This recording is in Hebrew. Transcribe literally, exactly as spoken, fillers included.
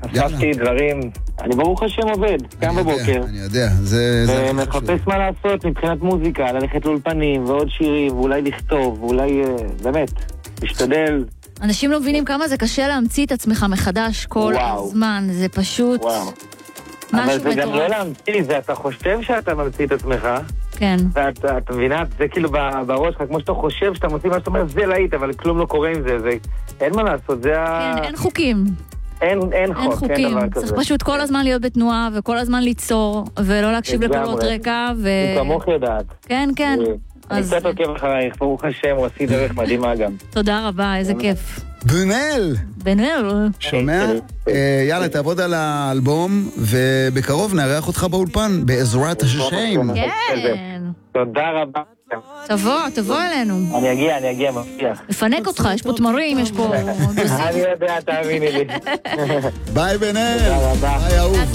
אספתי דברים, אני ברוך השם עובד, קם בבוקר. אני יודע, זה... ומחפש מה לעשות מבחינת מוזיקה, ללכת לאולפנים ועוד שירים, ואולי לכתוב, ואולי, באמת, להשתדל. אנשים לא מבינים כמה זה קשה להמציא את עצמך מחדש כל הזמן, זה פשוט משהו מטורף. אבל זה גם לא להמציא, זה אתה חושב שאתה ממציא את עצמך, כן. ואתה מבינה, זה כאילו בראש שלך, כמו שאתה חושב שאתה מוציא מה שאתה אומר, זה להיט, אבל כלום לא קורה עם זה, זה אין מה לעשות, זה ה... כן, אין חוקים. אין, אין חוק, אין חוקים. דבר כזה. צריך פשוט כל הזמן להיות בתנועה, וכל הזמן ליצור, ולא להקשיב לקולות רקע, ו... אני כמוך יודעת. כן, כן. אני קצת עוקב אחרייך, ברוך השם, הוא עשי דרך מדהימה גם. תודה רבה, איזה כיף. בנאל! בנאל. שומע? יאללה, תעבוד על האלבום, ובקרוב נארח אותך באולפן, בעזרת השם. כן. תודה רבה. תבוא, תבוא אלינו. אני אגיע, אני אגיע, מבטיח. לפנק אותך, יש פה תמרים, יש פה... אני יודע, תאמיני לי. ביי בנאל. תודה רבה. ביי אהוב.